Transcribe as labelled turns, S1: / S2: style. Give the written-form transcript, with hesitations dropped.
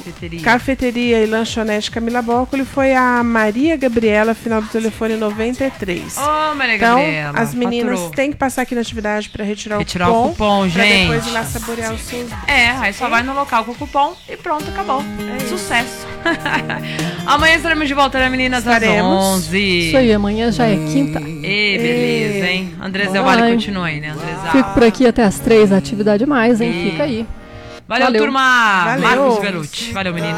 S1: Cafeteria e lanchonete Camila Boccoli foi a Maria Gabriela, final do telefone 93.
S2: Ô, Maria
S1: então,
S2: Gabriela.
S1: As meninas
S2: faturou.
S1: têm que passar aqui na atividade para retirar o cupom.
S2: Pra gente.
S1: Depois ir lá saborear os seus.
S2: Aí só vai no local com o cupom e pronto, acabou. Sucesso. Amanhã estaremos de volta, né, meninas? Às 11.
S3: Isso aí, amanhã já é quinta.
S2: Beleza, hein? André Zé Vale continua aí, né, André Zé?
S3: Fico por aqui até as 3, atividade mais, hein? Fica aí.
S2: Valeu, turma.
S1: Valeu.
S2: Marcos Belucci. Valeu, menina.